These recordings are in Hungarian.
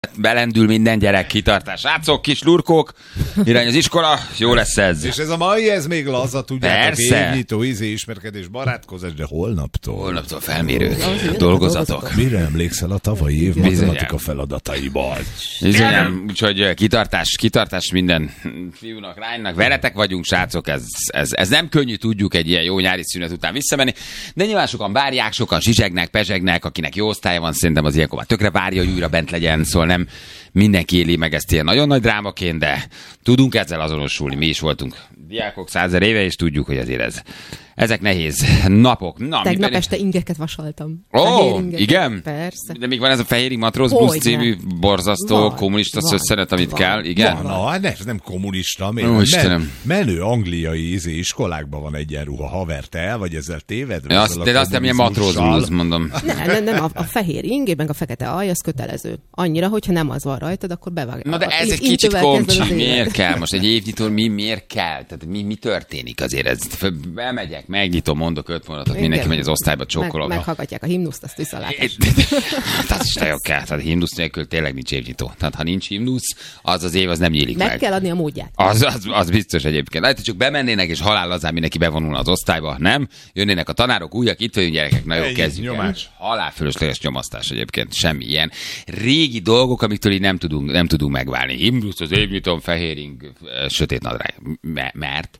Belendül minden gyerek, kitartás. Srácok, kis lurkók, irány az iskola, jó lesz ez. És ez a mai, ez még laza, tudjátok, Persze. évnyitó, ismerkedés, barátkozás, de holnaptól. Holnaptól felmérők, dolgozatok. Mire emlékszel a tavalyi év matematika feladataiban? Bizonyám, úgyhogy kitartás minden fiúnak, lánynak, veletek vagyunk, srácok, ez nem könnyű, tudjuk egy ilyen jó nyári szünet után visszamenni, de nyilván sokan várják, sokan zsizsegnek, pezsegnek, akinek jó osztálya van, szerintem az ilyenkor már tökre várja, hogy újra bent legyen, szóval nem mindenki éli meg ezt ilyen nagyon nagy drámaként, de tudunk ezzel azonosulni, mi is voltunk diákok 100 éve, és tudjuk, hogy azért ezek nehéz napok. Na, tegnap este ingeket vasaltam. Igen? Persze. De még van ez a Fehérig Matróz Blues című borzasztó kommunista szösszenet, amit kell, igen? Ez nem kommunista, menő angliai iskolákban van egyenruha, haver, te el vagy ezzel tévedve? De azt nem ilyen Matróz Blues, mondom. Nem, a fehér ing, meg a fekete alj, az kötelező. Annyira, hogyha nem az van rajtad, akkor bevág. Na de ez egy kicsit komcsi, miért kell? Most egy évnyitó miért kell? Tehát mi történik azért? Bemegyek, megnyitom, mondok 5 mondatot, mindenki megy az osztályba, csókolom. Meghallgatják a himnuszt, azt viszalátás. Tehát is nagyon kell. Tehát himnusz nélkül tényleg nincs évnyitó. Tehát ha nincs himnusz, az év az nem nyílik meg. Meg kell adni a módját. Az biztos egyébként. Lehet, hogy csak bemennének, és halállazán mindenki bevonulna az osztályba. Nem? Jönnének a tanárok, újak, itt vagyunk gyerekek, na jó, kezdjük el. Halálfölösleges nyomasztás egyébként. Semmi ilyen. Régi dolgok, amiktől így nem tudunk megválni. Himnusz, az évnyitón, fehéring, sötét nadrág. Mert?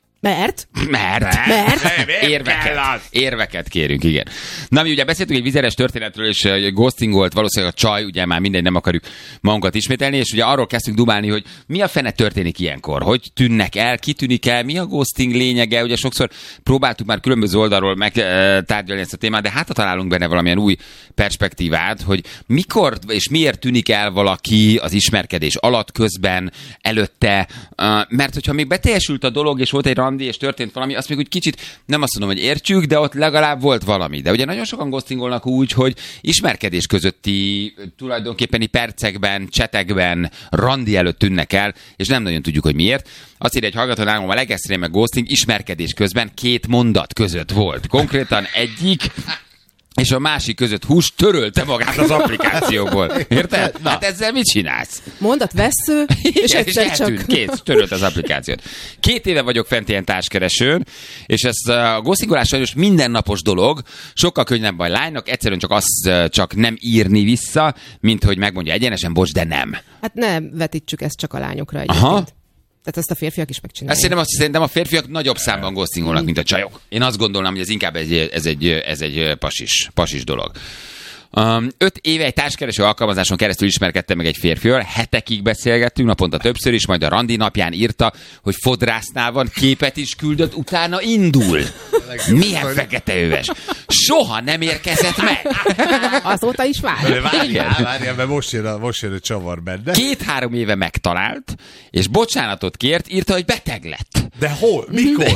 Érveket kérünk, igen. Na, mi ugye beszéltünk egy vizeres történetről, és ghosting volt, valószínűleg a csaj, ugye már mindegy, nem akarjuk magunkat ismételni, és ugye arról kezdtünk dumálni, hogy mi a fene történik ilyenkor, hogy tűnnek el, ki tűnik el, mi a ghosting lényege, ugye sokszor próbáltuk már különböző oldalról megtárgyalni ezt a témát, de hát ha találunk benne valamilyen új perspektívát, hogy mikor és miért tűnik el valaki az ismerkedés alatt, közben, előtte, mert hogyha még beteljesült a dolog, és volt egy és történt valami, azt még úgy kicsit nem azt mondom, hogy értsük, de ott legalább volt valami. De ugye nagyon sokan ghostingolnak úgy, hogy ismerkedés közötti tulajdonképpeni percekben, csetekben, randi előtt tűnnek el, és nem nagyon tudjuk, hogy miért. Azt írja egy hallgató nálom, a legextrémebb ghosting ismerkedés közben 2 mondat között volt. Konkrétan egyik és a másik között hús törölte magát az applikációból. Érted? Na. Hát ezzel mit csinálsz? Mondat vessző, és egyszer csak... Törölt az applikációt. 2 éve vagyok fent ilyen társkeresőn, és ez a ghostingolás sajnos mindennapos dolog, sokkal könnyebb a lánynak, egyszerűen csak azt csak nem írni vissza, mint hogy megmondja egyenesen, bocs, de nem. Hát nem vetítsük ezt csak a lányokra egyébként. Aha. Tehát ezt a férfiak is megcsinálják. Szerintem a férfiak nagyobb számban ghostingolnak, mint a csajok. Én azt gondolnám, hogy ez inkább ez egy pasis dolog. 5 éve egy társkereső alkalmazáson keresztül ismerkedtem meg egy férfival, hetekig beszélgettünk, naponta többször is, majd a randi napján írta, hogy fodrásznál van, képet is küldött, utána indul. Milyen feketeöves. Soha nem érkezett meg. Azóta is vár. Várjál, mert most jön a csavar benne. 2-3 éve megtalált, és bocsánatot kért, írta, hogy beteg lett. De hol? Mikor?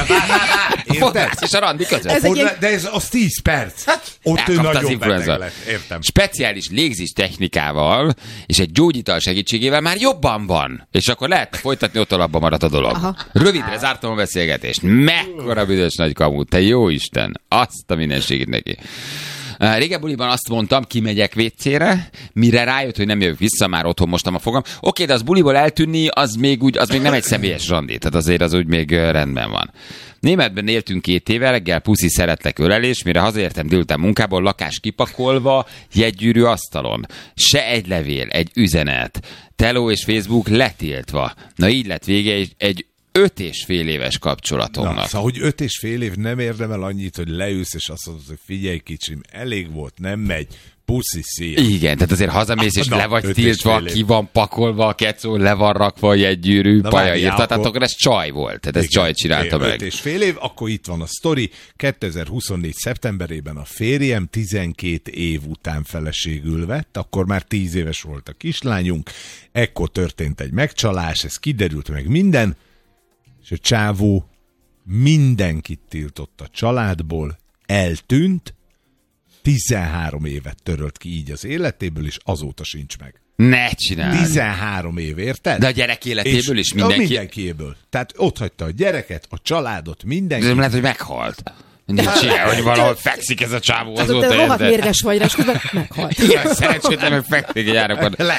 A fodrász és a randi között. De ez az 10 perc. Ott ő nagyon beteg lett. Értem. Speciális légzés technikával és egy gyógyital segítségével már jobban van. És akkor lehetne folytatni, ott alapban maradt a dolog. Aha. Rövidre zártam a beszélgetést. Mekkora büdös nagy kamu, te jó Isten. Azt a mindenségét neki. Régen buliban azt mondtam, kimegyek WC-re, mire rájött, hogy nem jövök vissza, már otthon mostam a fogam. Oké, de az buliból eltűnni, az még nem egy személyes randi, tehát azért az úgy még rendben van. Németben éltünk 2 éve, reggel puszi szeretlek ölelés, mire hazaértem délután munkából, lakás kipakolva, jegygyűrű asztalon. Se egy levél, egy üzenet, teló és Facebook letiltva. Na így lett vége egy 5,5 éves kapcsolatomnak. Na, szóval, hogy 5,5 év nem érdemel annyit, hogy leülsz, és azt mondod, hogy figyelj kicsim, elég volt, nem megy, puszi, szia. Igen, tehát azért hazamész, és le vagy tiltva, ki van pakolva, a kecó, le van rakva egy gyűrű, paja írta, tehát akkor ez csaj volt, tehát ez csaj csinálta meg. 5,5 év, akkor itt van a sztori, 2024. szeptemberében a férjem 12 év után feleségül vett, akkor már 10 éves volt a kislányunk, ekkor történt egy megcsalás, ez kiderült meg minden, és a csávó mindenkit tiltott a családból, eltűnt, 13 évet törölt ki így az életéből, és azóta sincs meg. Ne csinálj! 13 év, érted? De a gyerek életéből is mindenki? Mindenkiéből. Tehát ott hagyta a gyereket, a családot, mindenki. Ez nem lehet, hogy meghalt. Nincs ilyen, hogy valahol fekszik ez a csávó azóta. Te rohadt mérges vagy rá, és közben meghalt. Igen, szerencsétlen meg fekszik egy árakon.